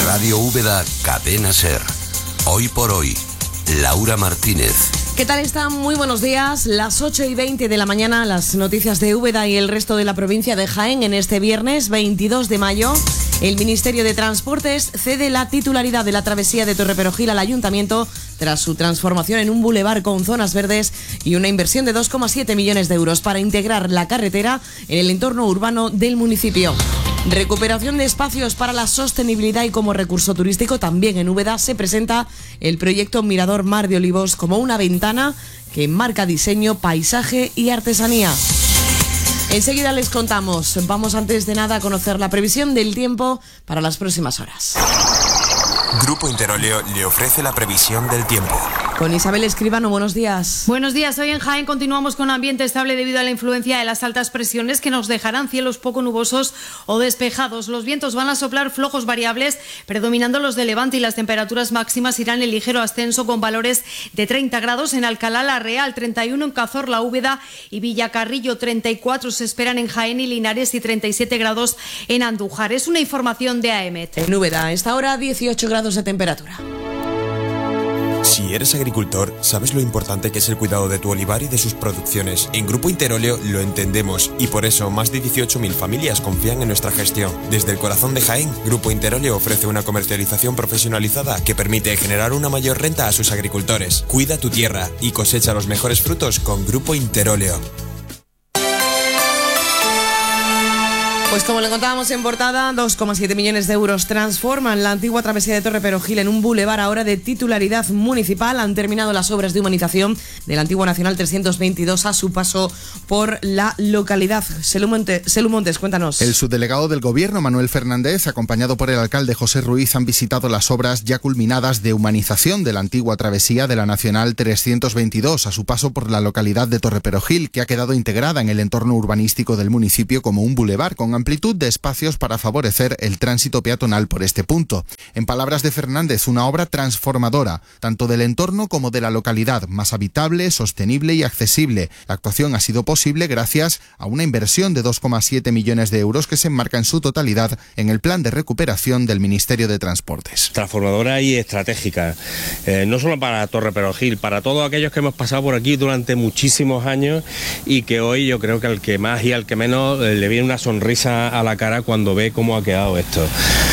Radio Úbeda, Cadena Ser. Hoy por hoy, Laura Martínez. ¿Qué tal están? Muy buenos días. Las 8:20 de la mañana, las noticias de Úbeda y el resto de la provincia de Jaén en este viernes 22 de mayo. El Ministerio de Transportes cede la titularidad de la travesía de Torreperogil al Ayuntamiento tras su transformación en un bulevar con zonas verdes y una inversión de 2,7 millones de euros para integrar la carretera en el entorno urbano del municipio. Recuperación de espacios para la sostenibilidad y como recurso turístico también en Úbeda se presenta el proyecto Mirador Mar de Olivos como una ventana que enmarca diseño, paisaje y artesanía. Enseguida les contamos. Vamos antes de nada a conocer la previsión del tiempo para las próximas horas. Grupo Interóleo le ofrece la previsión del tiempo. Con Isabel Escribano, buenos días. Buenos días. Hoy en Jaén continuamos con ambiente estable debido a la influencia de las altas presiones que nos dejarán cielos poco nubosos o despejados. Los vientos van a soplar flojos variables, predominando los de levante, y las temperaturas máximas irán en ligero ascenso con valores de 30 grados en Alcalá la Real, 31 en Cazorla, Úbeda y Villacarrillo, 34 se esperan en Jaén y Linares y 37 grados en Andújar. Es una información de AEMET. En Úbeda, a esta hora 18 grados de temperatura. Si eres agricultor, sabes lo importante que es el cuidado de tu olivar y de sus producciones. En Grupo Interóleo lo entendemos y por eso más de 18.000 familias confían en nuestra gestión. Desde el corazón de Jaén, Grupo Interóleo ofrece una comercialización profesionalizada que permite generar una mayor renta a sus agricultores. Cuida tu tierra y cosecha los mejores frutos con Grupo Interóleo. Pues como le contábamos en portada, 2,7 millones de euros transforman la antigua travesía de Torreperogil en un bulevar ahora de titularidad municipal. Han terminado las obras de humanización de la antigua Nacional 322 a su paso por la localidad. Selu Montes, cuéntanos. El subdelegado del Gobierno, Manuel Fernández, acompañado por el alcalde José Ruiz, han visitado las obras ya culminadas de humanización de la antigua travesía de la Nacional 322 a su paso por la localidad de Torreperogil, que ha quedado integrada en el entorno urbanístico del municipio como un bulevar con amplitud de espacios para favorecer el tránsito peatonal por este punto. En palabras de Fernández, una obra transformadora, tanto del entorno como de la localidad, más habitable, sostenible y accesible. La actuación ha sido posible gracias a una inversión de 2,7 millones de euros que se enmarca en su totalidad en el plan de recuperación del Ministerio de Transportes. Transformadora y estratégica, no solo para Torreperogil, para todos aquellos que hemos pasado por aquí durante muchísimos años y que hoy yo creo que al que más y al que menos le viene una sonrisa a la cara cuando ve cómo ha quedado esto.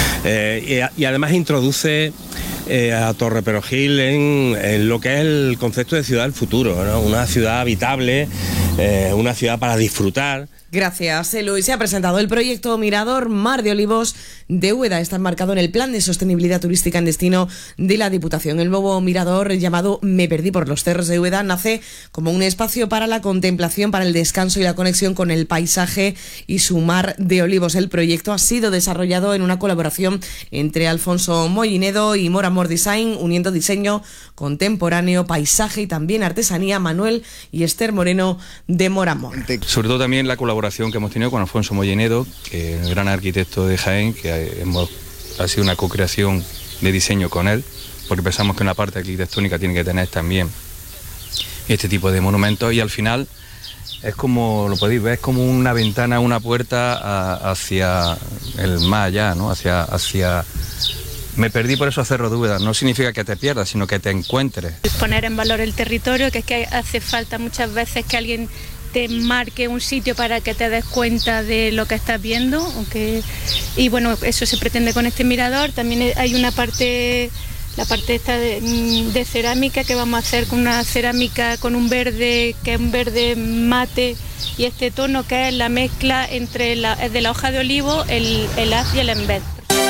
Y además introduce a Torreperogil en lo que es el concepto de ciudad del futuro, ¿no? Una ciudad habitable, una ciudad para disfrutar. Gracias, Luis. Se ha presentado el proyecto Mirador Mar de Olivos de Úbeda. Está enmarcado en el Plan de Sostenibilidad Turística en Destino de la Diputación. El nuevo mirador, llamado Me Perdí por los Cerros de Úbeda, nace como un espacio para la contemplación, para el descanso y la conexión con el paisaje y su mar de olivos. El proyecto ha sido desarrollado en una colaboración entre Alfonso Mollinedo y Moramor Design, uniendo diseño contemporáneo, paisaje y también artesanía. Manuel y Esther Moreno de Moramor. Sobre todo también la colaboración que hemos tenido con Alfonso Mollinedo, que es el gran arquitecto de Jaén, que ha sido una co-creación de diseño con él, porque pensamos que una parte arquitectónica tiene que tener también este tipo de monumentos, y al final es como, lo podéis ver, es como una ventana, una puerta hacia el más allá, ¿no? Hacia Me perdí por esos cerros de Úbeda. No significa que te pierdas, sino que te encuentres. Poner en valor el territorio, que es que hace falta muchas veces que alguien te marque un sitio para que te des cuenta de lo que estás viendo, y bueno, eso se pretende con este mirador. También hay una parte, la parte esta de cerámica, que vamos a hacer con una cerámica con un verde, que es un verde mate, y este tono que es la mezcla entre de la hoja de olivo, el haz y el embed.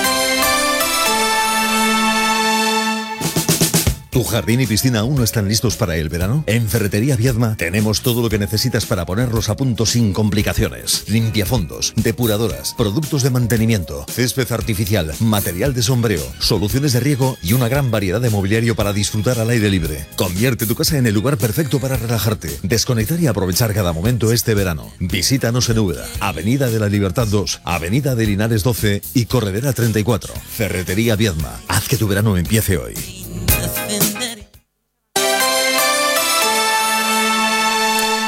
¿Tu jardín y piscina aún no están listos para el verano? En Ferretería Viedma tenemos todo lo que necesitas para ponerlos a punto sin complicaciones. Limpiafondos, depuradoras, productos de mantenimiento, césped artificial, material de sombreo, soluciones de riego y una gran variedad de mobiliario para disfrutar al aire libre. Convierte tu casa en el lugar perfecto para relajarte, desconectar y aprovechar cada momento este verano. Visítanos en Úbeda, Avenida de la Libertad 2, Avenida de Linares 12 y Corredera 34. Ferretería Viedma. Haz que tu verano empiece hoy.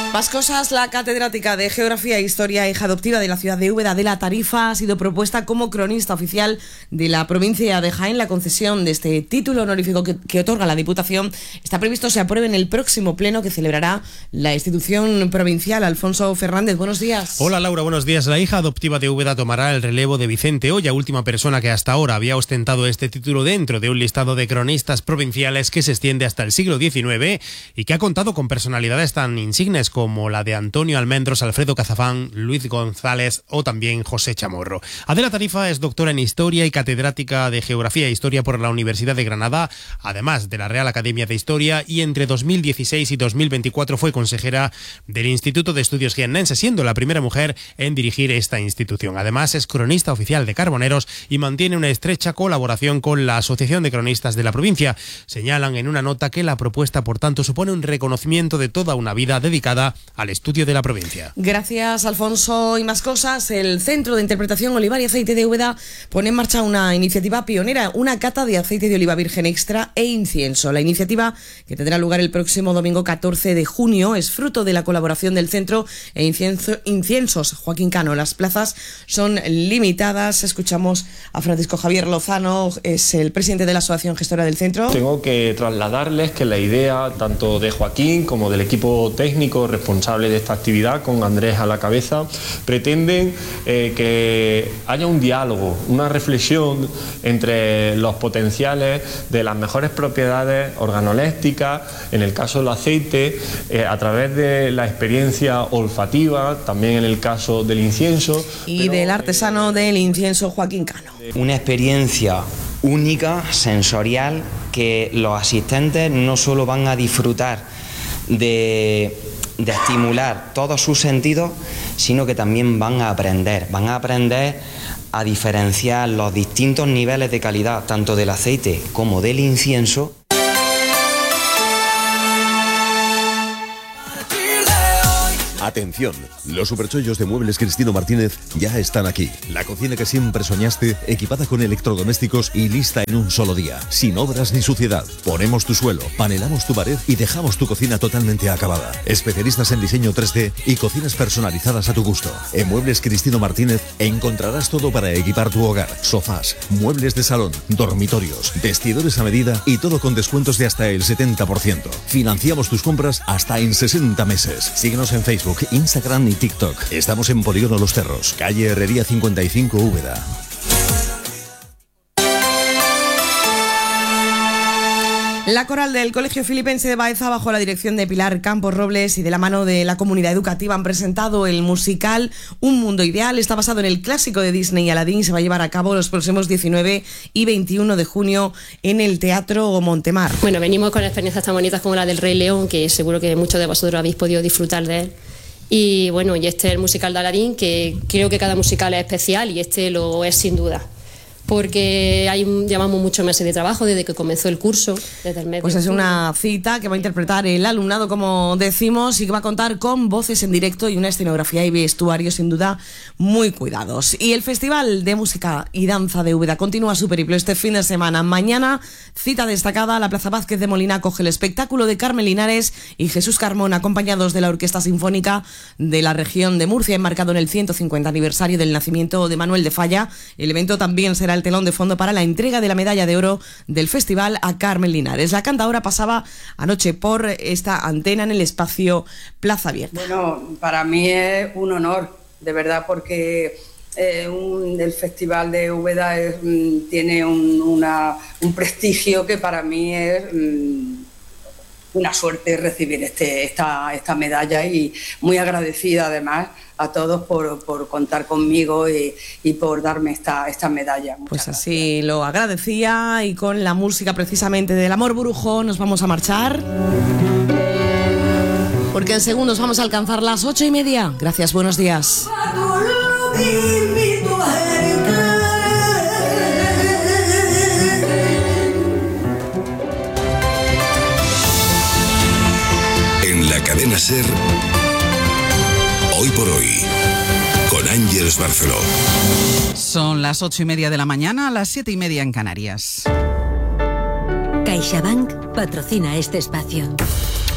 Más cosas, la catedrática de Geografía e Historia, hija adoptiva de la ciudad de Úbeda, Adela Tarifa, ha sido propuesta como cronista oficial de la provincia de Jaén. La concesión de este título honorífico que otorga la Diputación está previsto se apruebe en el próximo pleno que celebrará la institución provincial. Alfonso Fernández, buenos días. Hola Laura, buenos días. La hija adoptiva de Úbeda tomará el relevo de Vicente Oya, última persona que hasta ahora había ostentado este título dentro de un listado de cronistas provinciales que se extiende hasta el siglo XIX y que ha contado con personalidades tan insignes como la de Antonio Almendros, Alfredo Cazafán, Luis González o también José Chamorro. Adela Tarifa es doctora en Historia y catedrática de Geografía e Historia por la Universidad de Granada, además de la Real Academia de Historia, y entre 2016 y 2024 fue consejera del Instituto de Estudios Jiennenses, siendo la primera mujer en dirigir esta institución. Además es cronista oficial de Carboneros y mantiene una estrecha colaboración con la Asociación de Cronistas de la provincia. Señalan en una nota que la propuesta, por tanto, supone un reconocimiento de toda una vida dedicada al estudio de la provincia. Gracias, Alfonso. Y más cosas, el Centro de Interpretación Olivar y Aceite de Úbeda pone en marcha una iniciativa pionera, una cata de aceite de oliva virgen extra e incienso. La iniciativa, que tendrá lugar el próximo domingo 14 de junio, es fruto de la colaboración del Centro e Inciensos Joaquín Cano. Las plazas son limitadas. Escuchamos a Francisco Javier Lozano, es el presidente de la Asociación Gestora del Centro. Tengo que trasladarles que la idea tanto de Joaquín como del equipo técnico responsable de esta actividad, con Andrés a la cabeza, pretenden que haya un diálogo, una reflexión entre los potenciales de las mejores propiedades organolépticas, en el caso del aceite, a través de la experiencia olfativa, también en el caso del incienso. Y del artesano del incienso Joaquín Cano. Una experiencia única, sensorial, que los asistentes no solo van a disfrutar de estimular todos sus sentidos, sino que también van a aprender a diferenciar los distintos niveles de calidad, tanto del aceite como del incienso. Atención, los superchollos de Muebles Cristino Martínez ya están aquí. La cocina que siempre soñaste, equipada con electrodomésticos y lista en un solo día, sin obras ni suciedad. Ponemos tu suelo, panelamos tu pared y dejamos tu cocina totalmente acabada. Especialistas en diseño 3D y cocinas personalizadas a tu gusto. En Muebles Cristino Martínez encontrarás todo para equipar tu hogar: sofás, muebles de salón, dormitorios, vestidores a medida y todo con descuentos de hasta el 70%. Financiamos tus compras hasta en 60 meses. Síguenos en Facebook, Instagram y TikTok. Estamos en Polígono Los Cerros, calle Herrería 55, Úbeda. La coral del Colegio Filipense de Baeza, bajo la dirección de Pilar Campos Robles y de la mano de la comunidad educativa, han presentado el musical Un Mundo Ideal. Está basado en el clásico de Disney, Aladdin. Se va a llevar a cabo los próximos 19 y 21 de junio en el Teatro Montemar. Bueno, venimos con experiencias tan bonitas como la del Rey León, que seguro que muchos de vosotros habéis podido disfrutar de él. Y bueno, y este es el musical de Aladdin, que creo que cada musical es especial y este lo es sin duda, porque llevamos muchos meses de trabajo desde que comenzó el curso, desde el mes. Pues es una cita que va a interpretar el alumnado, como decimos, y que va a contar con voces en directo y una escenografía y vestuario sin duda muy cuidados. Y el Festival de Música y Danza de Úbeda continúa su periplo este fin de semana. Mañana, cita destacada, la Plaza Vázquez de Molina acoge el espectáculo de Carmen Linares y Jesús Carmón, acompañados de la Orquesta Sinfónica de la región de Murcia, enmarcado en el 150 aniversario del nacimiento de Manuel de Falla. El evento también será el telón de fondo para la entrega de la medalla de oro del festival a Carmen Linares. La cantaora pasaba anoche por esta antena en el espacio Plaza Abierta. Bueno, para mí es un honor, de verdad, porque el Festival de Úbeda tiene un prestigio que para mí es una suerte recibir esta medalla, y muy agradecida además a todos por contar conmigo y por darme esta medalla. Pues así lo agradecía, y con la música precisamente del Amor Brujo nos vamos a marchar, porque en segundos vamos a alcanzar las 8:30. Gracias, buenos días. En la cadena SER, Hoy por Hoy, con Ángeles Barceló. Son las 8:30 de la mañana, las 7:30 en Canarias. CaixaBank patrocina este espacio.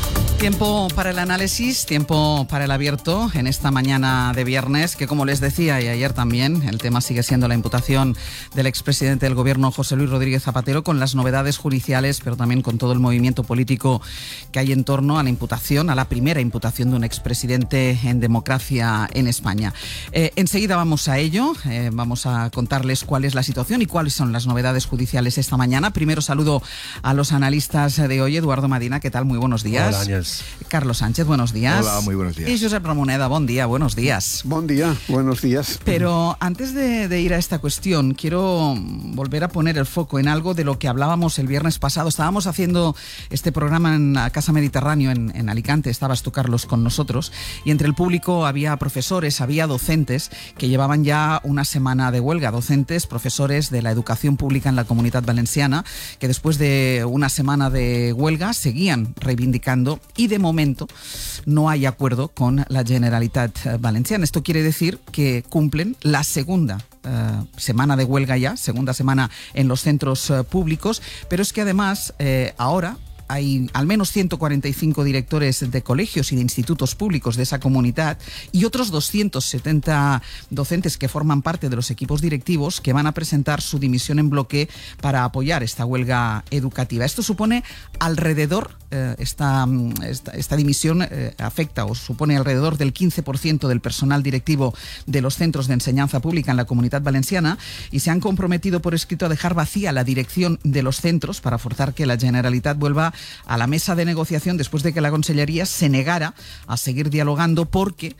Tiempo para el análisis, tiempo para el abierto en esta mañana de viernes, que como les decía y ayer también, el tema sigue siendo la imputación del expresidente del gobierno José Luis Rodríguez Zapatero, con las novedades judiciales, pero también con todo el movimiento político que hay en torno a la imputación, a la primera imputación de un expresidente en democracia en España. Enseguida vamos a ello, vamos a contarles cuál es la situación y cuáles son las novedades judiciales esta mañana. Primero saludo a los analistas de hoy. Eduardo Madina, ¿qué tal? Muy buenos días. Hola, Ángels. Carlos Sánchez, buenos días. Hola, muy buenos días. Y Josep Ramoneda, buen día, buenos días. Buen día, buenos días. Pero antes de ir a esta cuestión, quiero volver a poner el foco en algo de lo que hablábamos el viernes pasado. Estábamos haciendo este programa en la Casa Mediterráneo en Alicante, estabas tú, Carlos, con nosotros, y entre el público había profesores, había docentes que llevaban ya una semana de huelga, docentes, profesores de la educación pública en la Comunitat Valenciana, que después de una semana de huelga seguían reivindicando, y de momento no hay acuerdo con la Generalitat Valenciana. Esto quiere decir que cumplen la segunda semana de huelga ya, segunda semana en los centros públicos, pero es que además ahora hay al menos 145 directores de colegios y de institutos públicos de esa comunidad y otros 270 docentes que forman parte de los equipos directivos que van a presentar su dimisión en bloque para apoyar esta huelga educativa. Esto supone alrededor, esta dimisión afecta o supone alrededor del 15% del personal directivo de los centros de enseñanza pública en la Comunitat Valenciana, y se han comprometido por escrito a dejar vacía la dirección de los centros para forzar que la Generalitat vuelva a la mesa de negociación después de que la Consellería se negara a seguir dialogando porque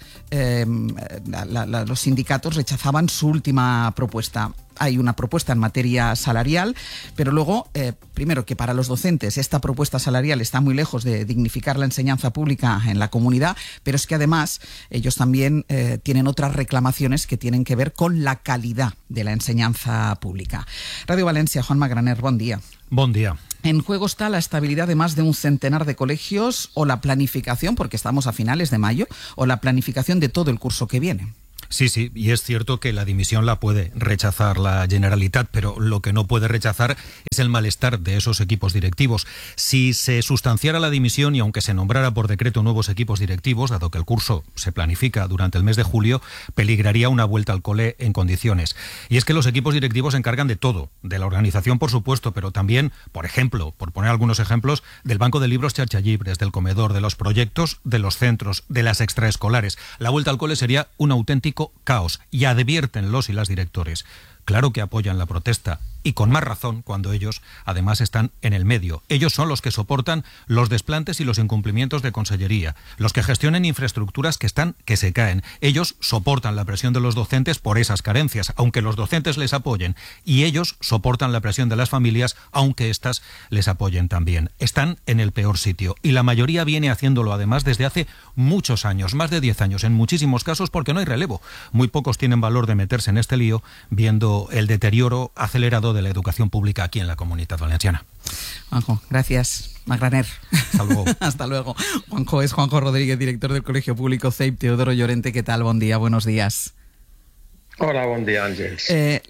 los sindicatos rechazaban su última propuesta. Hay una propuesta en materia salarial, pero luego, primero, que para los docentes esta propuesta salarial está muy lejos de dignificar la enseñanza pública en la comunidad, pero es que además ellos también tienen otras reclamaciones que tienen que ver con la calidad de la enseñanza pública. Radio Valencia, Juan Magraner, buen día. Buen día. En juego está la estabilidad de más de un centenar de colegios o la planificación, porque estamos a finales de mayo, o la planificación de todo el curso que viene. Sí, y es cierto que la dimisión la puede rechazar la Generalitat, pero lo que no puede rechazar es el malestar de esos equipos directivos. Si se sustanciara la dimisión y aunque se nombrara por decreto nuevos equipos directivos, dado que el curso se planifica durante el mes de julio, peligraría una vuelta al cole en condiciones. Y es que los equipos directivos se encargan de todo, de la organización por supuesto, pero también, por ejemplo, por poner algunos ejemplos, del banco de libros xarxa-llibres, del comedor, de los proyectos, de los centros, de las extraescolares. La vuelta al cole sería un auténtico caos, y advierten los y las directores. Claro que apoyan la protesta, y con más razón cuando ellos además están en el medio. Ellos son los que soportan los desplantes y los incumplimientos de consellería, los que gestionen infraestructuras que se caen. Ellos soportan la presión de los docentes por esas carencias, aunque los docentes les apoyen, y ellos soportan la presión de las familias, aunque éstas les apoyen también. Están en el peor sitio, y la mayoría viene haciéndolo además desde hace muchos años, más de 10 años en muchísimos casos, porque no hay relevo. Muy pocos tienen valor de meterse en este lío viendo el deterioro acelerado de la educación pública aquí en la Comunitat Valenciana. Juanjo, gracias. Magraner. Hasta luego. Hasta luego. Juanjo es Juanjo Rodríguez, director del Colegio Público CEIP. Teodoro Llorente, ¿qué tal? Buen día, buenos días. Hola, buen día, Ángeles.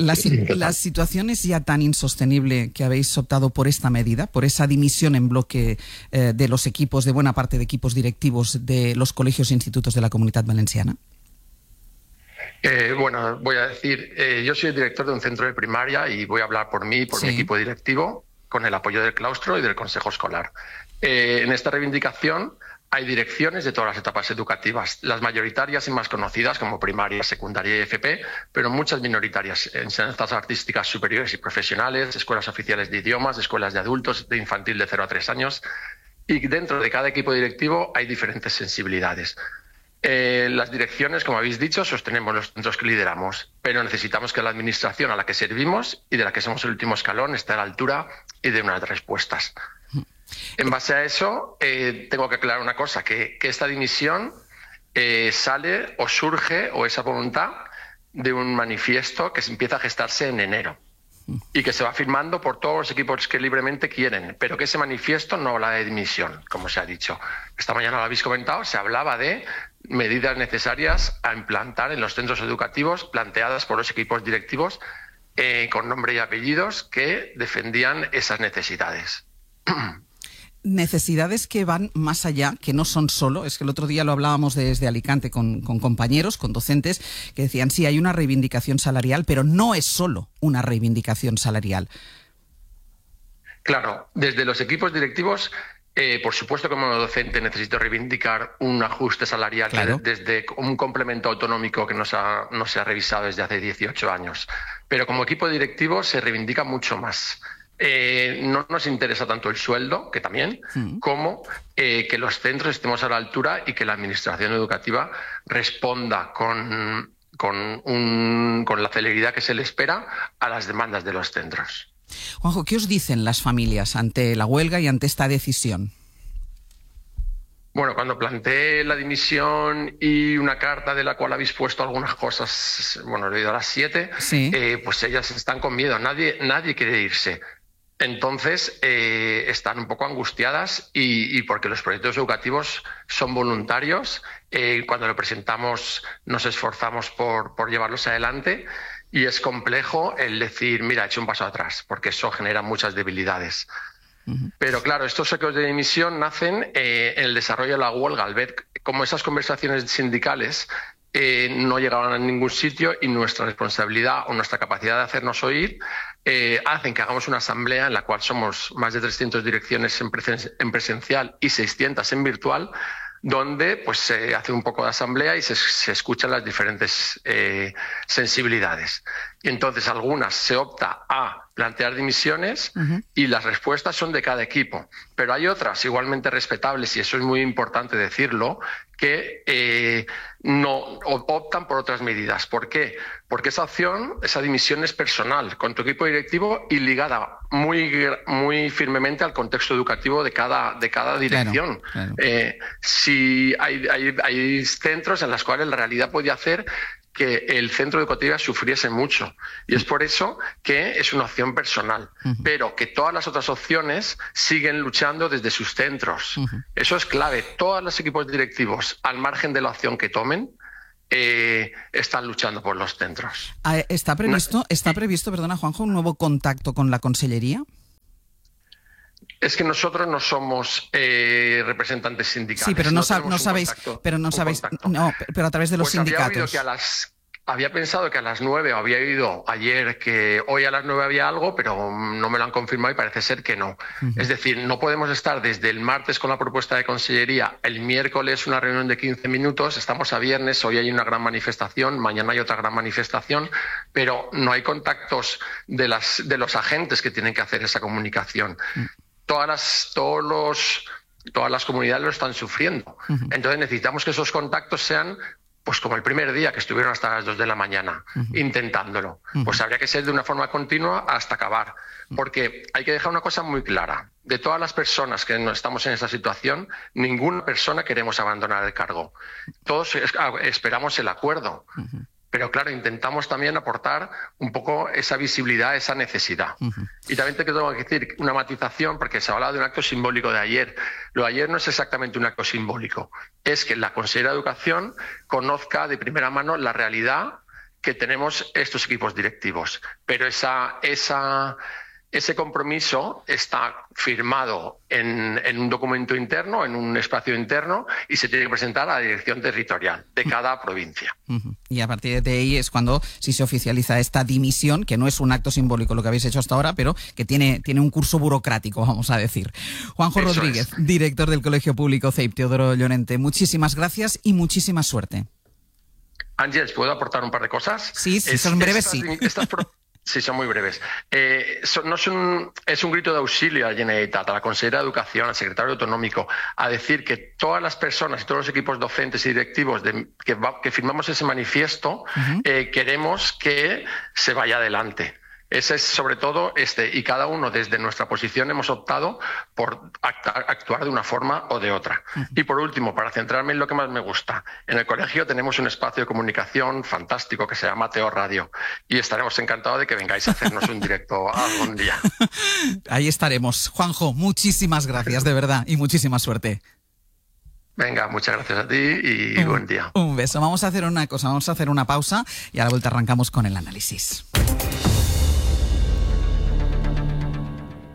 La situación es ya tan insostenible que habéis optado por esta medida, por esa dimisión en bloque de los equipos, de buena parte de equipos directivos de los colegios e institutos de la Comunitat Valenciana. Bueno, voy a decir, yo soy el director de un centro de primaria y voy a hablar por mí y por mi equipo directivo, con el apoyo del claustro y del consejo escolar. En esta reivindicación hay direcciones de todas las etapas educativas, las mayoritarias y más conocidas como primaria, secundaria y FP, pero muchas minoritarias, enseñanzas artísticas superiores y profesionales, escuelas oficiales de idiomas, escuelas de adultos, de infantil de 0 a 3 años, y dentro de cada equipo directivo hay diferentes sensibilidades. Las direcciones, como habéis dicho, sostenemos los centros que lideramos, pero necesitamos que la administración a la que servimos y de la que somos el último escalón esté a la altura y dé unas respuestas. En base a eso, tengo que aclarar una cosa, que esta dimisión sale o surge, o esa voluntad, de un manifiesto que se empieza a gestarse en enero y que se va firmando por todos los equipos que libremente quieren, pero que ese manifiesto no habla de dimisión, como se ha dicho. Esta mañana lo habéis comentado, se hablaba de medidas necesarias a implantar en los centros educativos planteadas por los equipos directivos con nombre y apellidos que defendían esas necesidades. necesidades que van más allá, que no son solo, es que el otro día lo hablábamos desde Alicante con compañeros, con docentes, que decían, sí, hay una reivindicación salarial, pero no es solo una reivindicación salarial. Claro, desde los equipos directivos, por supuesto que como docente necesito reivindicar un ajuste salarial, claro, desde un complemento autonómico que no se ha revisado desde hace 18 años. Pero como equipo directivo se reivindica mucho más. No nos interesa tanto el sueldo, que también, como que los centros estemos a la altura y que la administración educativa responda con la celeridad que se le espera a las demandas de los centros. Juanjo, ¿qué os dicen las familias ante la huelga y ante esta decisión? Bueno, cuando planteé la dimisión y una carta de la cual habéis puesto algunas cosas, bueno, le he ido a las 7, sí, pues ellas están con miedo, nadie quiere irse. Entonces, están un poco angustiadas y porque los proyectos educativos son voluntarios, cuando lo presentamos nos esforzamos por llevarlos adelante y es complejo el decir, mira, he hecho un paso atrás, porque eso genera muchas debilidades. Pero claro, estos ecos de dimisión nacen en el desarrollo de la huelga, al ver cómo esas conversaciones sindicales no llegaban a ningún sitio y nuestra responsabilidad o nuestra capacidad de hacernos oír hacen que hagamos una asamblea en la cual somos más de 300 direcciones en presencial y 600 en virtual, donde pues se hace un poco de asamblea y se escuchan las diferentes sensibilidades. Y entonces algunas se opta a plantear dimisiones y las respuestas son de cada equipo. Pero hay otras igualmente respetables, y eso es muy importante decirlo, que no optan por otras medidas. ¿Por qué? Porque esa dimisión es personal, con tu equipo directivo y ligada muy firmemente al contexto educativo de cada dirección. Claro. Si hay centros en los cuales la realidad puede hacer que el centro educativo sufriese mucho. Y es por eso que es una opción personal. Pero que todas las otras opciones siguen luchando desde sus centros. Eso es clave. Todos los equipos directivos, al margen de la opción que tomen, están luchando por los centros. ¿Está previsto, perdona, Juanjo, un nuevo contacto con la Consellería? Es que nosotros no somos representantes sindicales. Sí, pero no sabéis, pero a través de los sindicatos. Había pensado que a las 9, había oído ayer que hoy a las 9 había algo, pero no me lo han confirmado y parece ser que no. Es decir, no podemos estar desde el martes con la propuesta de Consellería, el miércoles una reunión de 15 minutos, estamos a viernes, hoy hay una gran manifestación, mañana hay otra gran manifestación, pero no hay contactos de los agentes que tienen que hacer esa comunicación. Todas las comunidades lo están sufriendo. Entonces necesitamos que esos contactos sean pues como el primer día, que estuvieron hasta las 2 de la mañana intentándolo. Pues habría que ser de una forma continua hasta acabar. Porque hay que dejar una cosa muy clara. De todas las personas que no estamos en esa situación, ninguna persona queremos abandonar el cargo. Todos esperamos el acuerdo. Pero claro, intentamos también aportar un poco esa visibilidad, esa necesidad. Y también tengo que decir una matización, porque se hablaba de un acto simbólico de ayer. Lo de ayer no es exactamente un acto simbólico. Es que la Consejera de Educación conozca de primera mano la realidad que tenemos estos equipos directivos. Pero ese compromiso está firmado en un documento interno, en un espacio interno, y se tiene que presentar a la dirección territorial de cada provincia. Y a partir de ahí es cuando sí se oficializa esta dimisión, que no es un acto simbólico lo que habéis hecho hasta ahora, pero que tiene un curso burocrático, vamos a decir. Juanjo Rodríguez, director del Colegio Público CEIP Teodoro Llorente, muchísimas gracias y muchísima suerte. Ángeles, ¿puedo aportar un par de cosas? Sí, son breves, sí. Sí, son muy breves. Es un grito de auxilio a la Generalitat, a la Consejera de Educación, al Secretario Autonómico, a decir que todas las personas y todos los equipos docentes y directivos que firmamos ese manifiesto queremos que se vaya adelante. Ese es sobre todo y cada uno desde nuestra posición hemos optado por actuar de una forma o de otra. Y por último, para centrarme en lo que más me gusta, en el colegio tenemos un espacio de comunicación fantástico que se llama Teo Radio y estaremos encantados de que vengáis a hacernos un directo algún día. Ahí estaremos. Juanjo, muchísimas gracias de verdad y muchísima suerte. Venga, muchas gracias a ti y buen día. Un beso. Vamos a hacer una cosa, vamos a hacer una pausa y a la vuelta arrancamos con el análisis.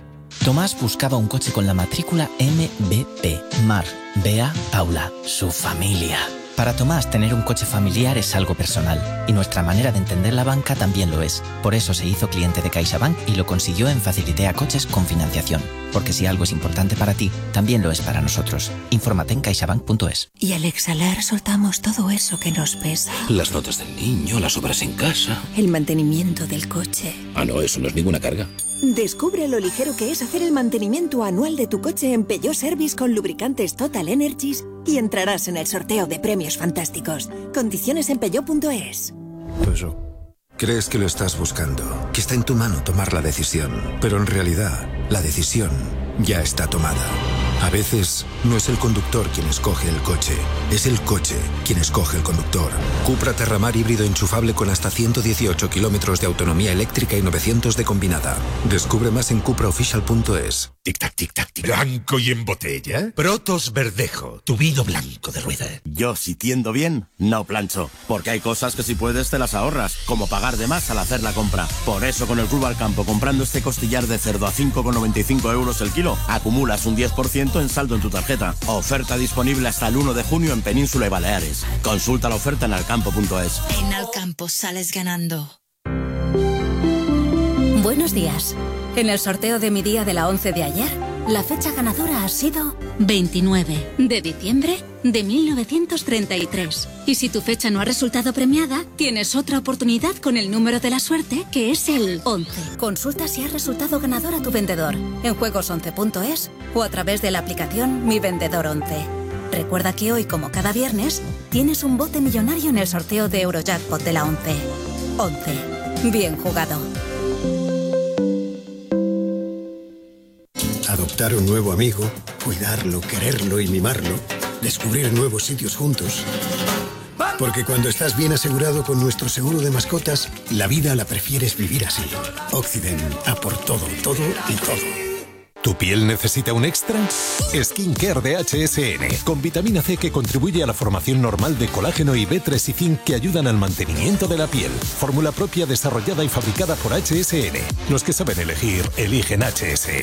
Tomás buscaba un coche con la matrícula MBP. Mar, Bea, Paula, su familia. Para Tomás, tener un coche familiar es algo personal, y nuestra manera de entender la banca también lo es. Por eso se hizo cliente de CaixaBank y lo consiguió en Facilitea Coches con financiación. Porque si algo es importante para ti, también lo es para nosotros. Infórmate en caixabank.es. Y al exhalar soltamos todo eso que nos pesa. Las notas del niño, las obras en casa. El mantenimiento del coche. Ah, no, eso no es ninguna carga. Descubre lo ligero que es hacer el mantenimiento anual de tu coche en Peugeot Service con lubricantes Total Energies y entrarás en el sorteo de premios fantásticos. Condiciones en peugeot.es. Crees que lo estás buscando, que está en tu mano tomar la decisión, pero en realidad la decisión ya está tomada. A veces no es el conductor quien escoge el coche, es el coche quien escoge el conductor. Cupra Terramar híbrido enchufable con hasta 118 kilómetros de autonomía eléctrica y 900 de combinada. Descubre más en cupraofficial.es. Tic-tac, tic-tac, tic. ¿Blanco y en botella? Protos Verdejo, tu vino blanco de rueda. Yo, si tiendo bien, no plancho. Porque hay cosas que si puedes te las ahorras, como pagar de más al hacer la compra. Por eso con el Club Alcampo, comprando este costillar de cerdo a 5,95 euros el kilo, acumulas un 10% en saldo en tu tarjeta. Oferta disponible hasta el 1 de junio en Península y Baleares. Consulta la oferta en alcampo.es. En Alcampo sales ganando. Buenos días. En el sorteo de mi día de la 11 de ayer, la fecha ganadora ha sido 29 de diciembre de 1933. Y si tu fecha no ha resultado premiada, tienes otra oportunidad con el número de la suerte, que es el 11. Consulta si ha resultado ganador a tu vendedor en juegos11.es o a través de la aplicación Mi Vendedor 11. Recuerda que hoy, como cada viernes, tienes un bote millonario en el sorteo de Eurojackpot de la 11. 11. Bien jugado. Adoptar un nuevo amigo, cuidarlo, quererlo y mimarlo, descubrir nuevos sitios juntos. Porque cuando estás bien asegurado con nuestro seguro de mascotas, la vida la prefieres vivir así. Occident, a por todo, todo y todo. ¿Tu piel necesita un extra? Skincare de HSN, con vitamina C que contribuye a la formación normal de colágeno y B3 y zinc que ayudan al mantenimiento de la piel. Fórmula propia desarrollada y fabricada por HSN. Los que saben elegir, eligen HSN.